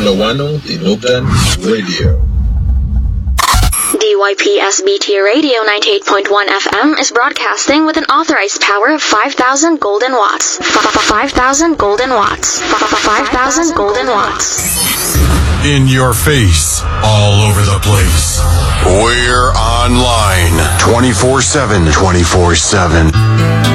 Ilocano Inugan Radio. DYPSBT Radio 98.1 FM is broadcasting with an authorized power of 5,000 golden watts. 5,000 golden watts. 5,000 golden watts. In your face, all over the place. We're online 24/7.